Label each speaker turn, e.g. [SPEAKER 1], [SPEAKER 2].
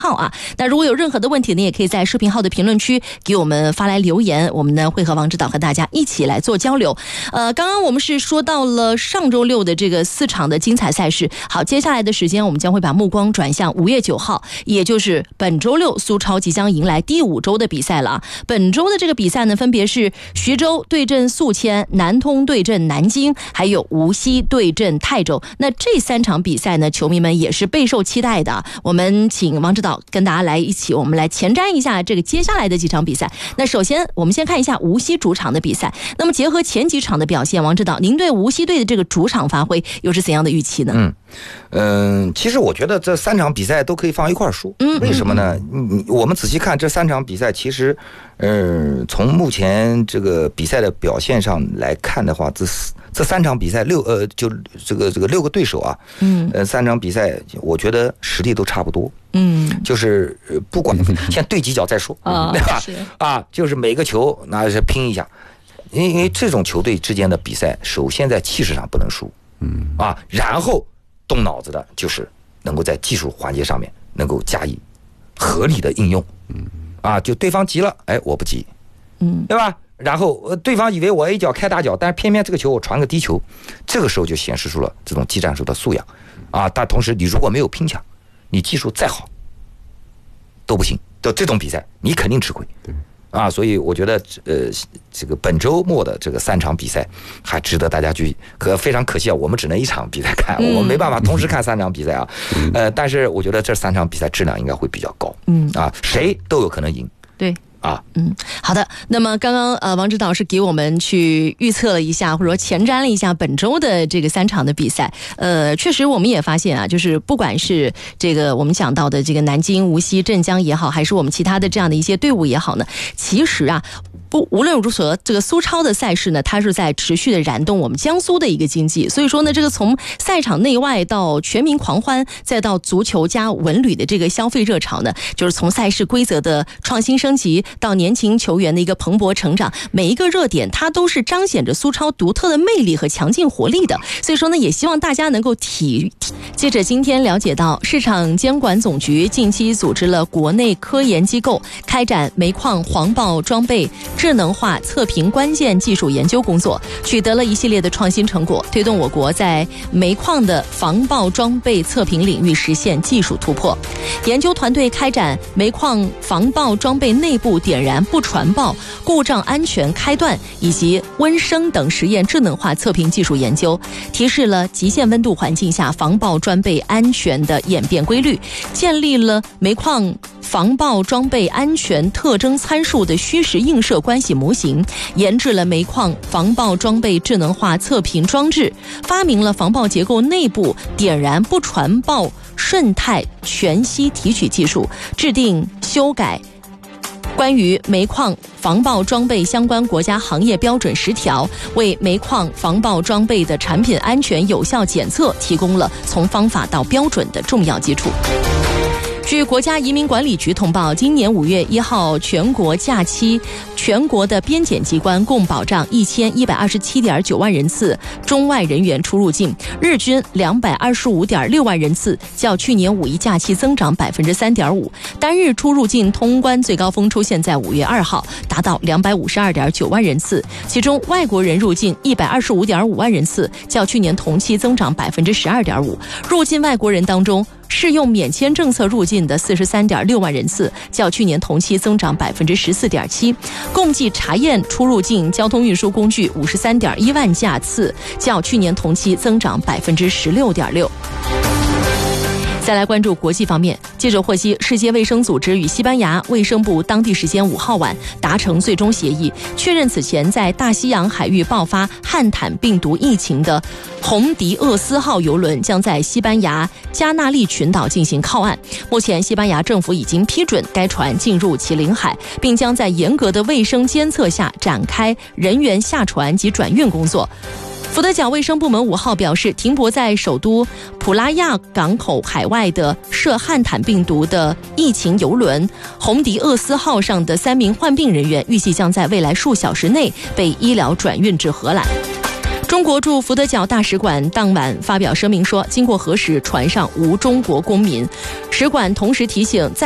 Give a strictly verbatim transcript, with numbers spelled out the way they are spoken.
[SPEAKER 1] 号啊。那如果有任何的问题呢，也可以在视频号的评论区给我们发来留言，我们呢会和王指导和大家一起来做交流。呃，刚刚我们是说到了上周六的这个四场的精彩赛事，好，接下来的时间我们将会把目光转向五月九号，也就是本周六，苏超即将迎来第五周的比赛了啊。本周的这个比赛呢，分别是徐州对阵宿迁，南通对阵南京，还有无锡对阵泰州。那这三场比赛呢，球迷们也是备受期待的。我们请王指导跟大家来一起，我们来前瞻一下这个接下来的几场比赛。那首先我们先看一下无锡主场的比赛。那么结合前几场的表现，王指导，您对无锡队的这个主场发挥又是怎样的预期呢？
[SPEAKER 2] 嗯嗯、呃，其实我觉得这三场比赛都可以放一块儿说。嗯，为什么呢？嗯，我们仔细看这三场比赛，其实，呃，从目前这个比赛的表现上来看的话，这这三场比赛六呃，就这个这个六个对手啊，嗯，呃，三场比赛，我觉得实力都差不多。嗯，就是不管先对几脚再说，对吧？啊，就是每个球那是拼一下，因为这种球队之间的比赛，首先在气势上不能输，嗯啊，然后动脑子的就是能够在技术环节上面能够加以合理的应用，嗯啊，就对方急了，哎，我不急，嗯，对吧？然后对方以为我一脚开大脚，但是偏偏这个球我传个低球，这个时候就显示出了这种技战术的素养，啊，但同时你如果没有拼抢，你技术再好都不行，的这种比赛你肯定吃亏，啊，所以我觉得呃，这个本周末的这个三场比赛还值得大家去，可非常可惜啊，我们只能一场比赛看，嗯、我们没办法同时看三场比赛啊，嗯、呃，但是我觉得这三场比赛质量应该会比较高，嗯啊，谁都有可能赢，
[SPEAKER 1] 对。
[SPEAKER 2] 啊，
[SPEAKER 1] 嗯，好的。那么刚刚呃，王指导是给我们去预测了一下，或者说前瞻了一下本周的这个三场的比赛。呃，确实我们也发现啊，就是不管是这个我们讲到的这个南京、无锡、镇江也好，还是我们其他的这样的一些队伍也好呢，其实啊。不，无论如何，这个苏超的赛事呢，它是在持续的燃动我们江苏的一个经济。所以说呢，这个从赛场内外到全民狂欢，再到足球加文旅的这个消费热潮呢，就是从赛事规则的创新升级到年轻球员的一个蓬勃成长，每一个热点它都是彰显着苏超独特的魅力和强劲活力的。所以说呢，也希望大家能够体。接着今天了解到，市场监管总局近期组织了国内科研机构开展煤矿黄爆装备智能化测评关键技术研究工作，取得了一系列的创新成果，推动我国在煤矿的防爆装备测评领域实现技术突破。研究团队开展煤矿防爆装备内部点燃不传爆、故障安全开断以及温升等实验智能化测评技术研究，提示了极限温度环境下防爆装备安全的演变规律，建立了煤矿防爆装备安全特征参数的虚实映射关系模型，研制了煤矿防爆装备智能化测评装置，发明了防爆结构内部点燃不传爆瞬态全息提取技术，制定修改关于煤矿防爆装备相关国家行业标准十条，为煤矿防爆装备的产品安全有效检测提供了从方法到标准的重要基础。据国家移民管理局通报，今年五月一号全国假期，全国的边检机关共保障一千一百二十七点九万人次中外人员出入境，日均两百二十五点六万人次，较去年五一假期增长百分之三点五。单日出入境通关最高峰出现在五月二号，达到两百五十二点九万人次，其中外国人入境一百二十五点五万人次，较去年同期增长百分之十二点五。入境外国人当中，适用免签政策入境的四十三点六万人次，较去年同期增长百分之十四点七。共计查验出入境交通运输工具五十三点一万架次，较去年同期增长百分之十六点六。再来关注国际方面，记者获悉，世界卫生组织与西班牙卫生部当地时间五号晚达成最终协议，确认此前在大西洋海域爆发汉坦病毒疫情的红迪厄斯号邮轮将在西班牙加那利群岛进行靠岸。目前，西班牙政府已经批准该船进入其领海，并将在严格的卫生监测下展开人员下船及转运工作。福德角卫生部门五号表示，停泊在首都普拉亚港口海外的涉汉坦病毒的疫情邮轮红迪厄斯号上的三名患病人员，预计将在未来数小时内被医疗转运至荷兰。中国驻福德角大使馆当晚发表声明说，经过核实，船上无中国公民。使馆同时提醒在